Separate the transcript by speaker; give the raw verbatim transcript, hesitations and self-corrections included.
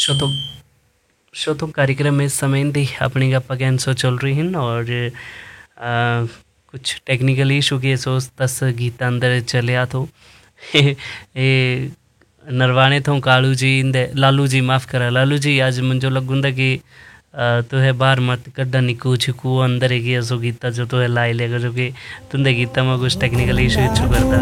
Speaker 1: show तो show तो कार्यक्रम में समय दी अपनी गप्पा कैंसो चल रही हैं और आ, कुछ टेक्निकल इशू के सोच तस गीत अंदर चलिया तो ये नरवाणे थो कालू जी इंदे लालू जी माफ़ करा लालू जी आज मुझे लगुंदा कि आ, तो है बाहर मत कड्डा निकू छिकू अंदर है कि असो गीता जो तो है लाई लेगा जो कि तुंदे गीता में कुछ टेक्निकल इशू इच्छू करता